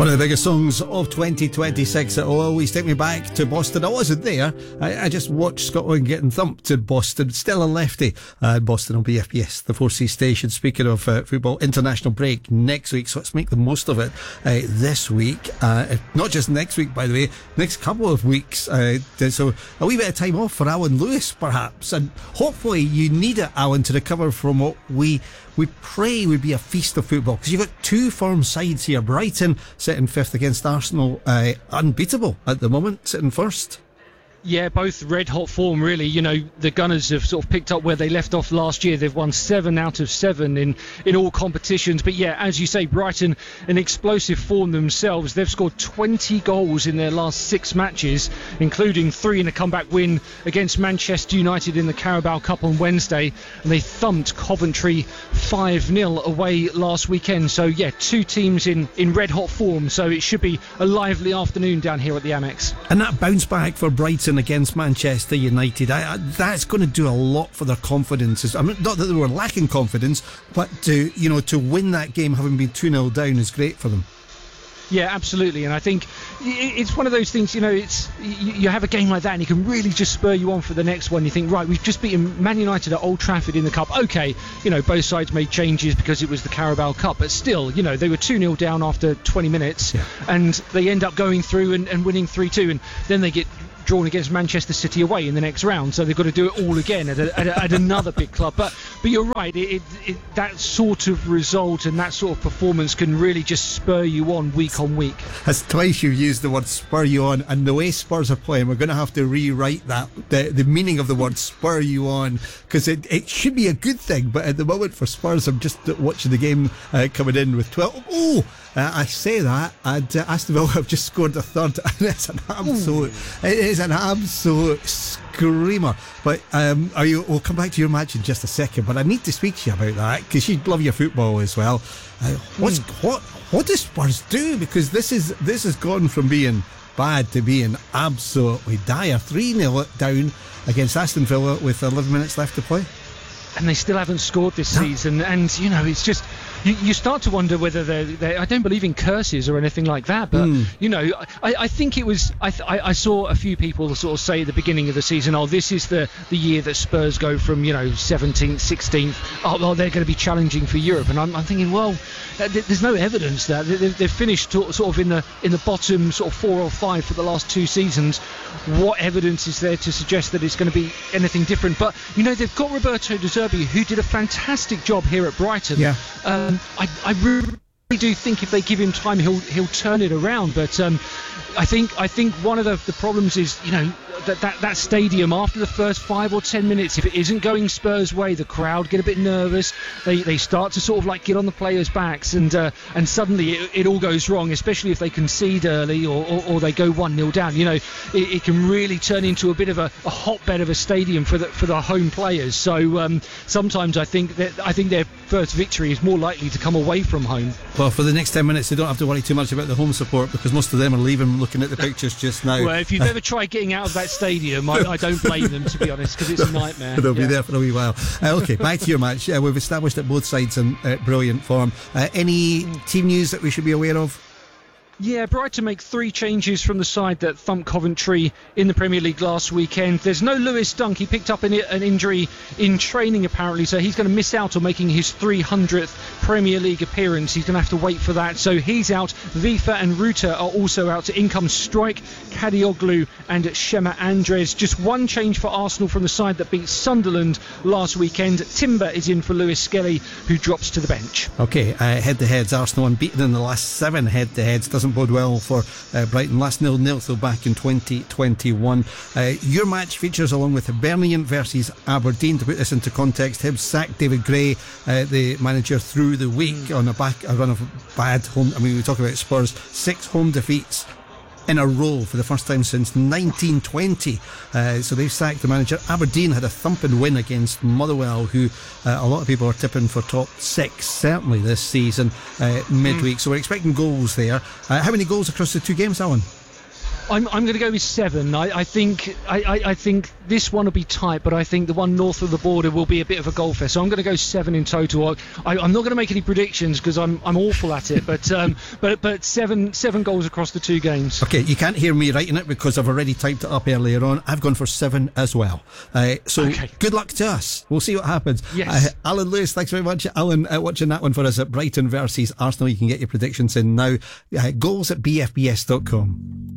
One of the biggest songs of 2026 that will always take me back to Boston. I wasn't there. I just watched Scotland getting thumped in Boston. Still a lefty. Boston on BFBS, the 4C station. Speaking of football, international break next week, so let's make the most of it this week. Not just next week, by the way, next couple of weeks. So a wee bit of time off for Alan Lewis, perhaps. And hopefully you need it, Alan, to recover from what we pray would be a feast of football, because you've got two firm sides here. Brighton sitting fifth against Arsenal, unbeatable at the moment, sitting first. Yeah, both red hot form, really. You know, the Gunners have sort of picked up where they left off last year. They've won 7 out of 7 in all competitions. But yeah, as you say, Brighton, an explosive form themselves. They've scored 20 goals in their last 6 matches, including 3 in a comeback win against Manchester United in the Carabao Cup on Wednesday. And they thumped Coventry 5-0 away last weekend. So yeah, 2 teams in red hot form. So it should be a lively afternoon down here at the Amex. And that bounce back for Brighton against Manchester United, that's going to do a lot for their confidence. I mean, not that they were lacking confidence, but to win that game having been 2-0 down is great for them. Yeah, absolutely. And I think it's one of those things, it's you have a game like that and it can really just spur you on for the next one. You think, right, we've just beaten Man United at Old Trafford in the Cup. Okay, both sides made changes because it was the Carabao Cup, but still, they were 2-0 down after 20 minutes, and they end up going through and winning 3-2, and then they get drawn against Manchester City away in the next round, so they've got to do it all again at another big club. But you're right, that sort of result and that sort of performance can really just spur you on week on week. As twice you've used the word spur you on, and the way Spurs are playing, we're going to have to rewrite that, the meaning of the word spur you on, because it should be a good thing, but at the moment for Spurs, I'm just watching the game coming in with 12. I say that, and Aston Villa have just scored a third, and it is an absolute screamer. But we'll come back to your match in just a second, but I need to speak to you about that, because you love your football as well. What does Spurs do? Because this has gone from being bad to being absolutely dire. 3-0 down against Aston Villa with 11 minutes left to play. And they still haven't scored this season, and it's just you start to wonder whether they're I don't believe in curses or anything like that, but I think it was I saw a few people sort of say at the beginning of the season, this is the year that Spurs go from 17th, 16th, they're going to be challenging for Europe, and I'm thinking, well, there's no evidence that they've finished sort of in the bottom sort of 4 or 5 for the last 2 seasons. What evidence is there to suggest that it's going to be anything different? But they've got Roberto De Zerbi, who did a fantastic job here at Brighton. I really do think if they give him time, he'll turn it around. But I think one of the problems is that stadium, after the first 5 or 10 minutes, if it isn't going Spurs' way, the crowd get a bit nervous. They start to sort of like get on the players' backs, and suddenly it all goes wrong, especially if they concede early or they go 1-0 down. It can really turn into a bit of a hotbed of a stadium for the home players. So sometimes I think their first victory is more likely to come away from home. Well, for the next 10 minutes, they don't have to worry too much about the home support, because most of them are leaving looking at the pictures just now. Well, if you've ever tried getting out of that stadium, I don't blame them, to be honest, because it's a nightmare. They'll be there for a wee while. Okay, back to your match. We've established that both sides in brilliant form. Any team news that we should be aware of? Yeah, Brighton make 3 changes from the side that thumped Coventry in the Premier League last weekend. There's no Lewis Dunk. He picked up an injury in training, apparently, so he's going to miss out on making his 300th Premier League appearance. He's going to have to wait for that, so he's out. Vifa and Ruta are also out. In comes Strike, Kadioglu and Shema Andres. Just one change for Arsenal from the side that beat Sunderland last weekend. Timber is in for Lewis Skelly, who drops to the bench. Okay, head-to-heads. Arsenal unbeaten in the last 7 head-to-heads. Doesn't bode well for Brighton. Last 0-0 though back in 2021. Your match features along with Hibernian versus Aberdeen. To put this into context, Hibs sacked David Gray, the manager, through the week on a run of bad home. I mean, we talk about Spurs, 6 home defeats in a row for the first time since 1920. So they've sacked the manager. Aberdeen had a thumping win against Motherwell, who a lot of people are tipping for top 6 certainly this season, midweek. So we're expecting goals there. How many goals across the 2 games, Alan? I'm going to go with 7. I think this one will be tight, but I think the one north of the border will be a bit of a goal fest. So I'm going to go 7 in total. I'm not going to make any predictions because I'm awful at it, but seven goals across the 2 games. Okay, you can't hear me writing it because I've already typed it up earlier on. I've gone for 7 as well. Good luck to us. We'll see what happens. Yes. Alan Lewis, thanks very much. Alan, watching that one for us at Brighton versus Arsenal. You can get your predictions in now. Goals at bfbs.com.